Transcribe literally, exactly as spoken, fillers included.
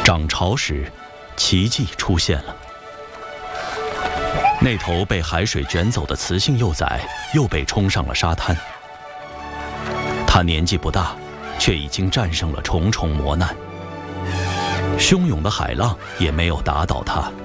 涨潮时，奇迹出现了。那头被海水卷走的雌性幼崽又被冲上了沙滩。它年纪不大，却已经战胜了重重磨难。汹涌的海浪也没有打倒它。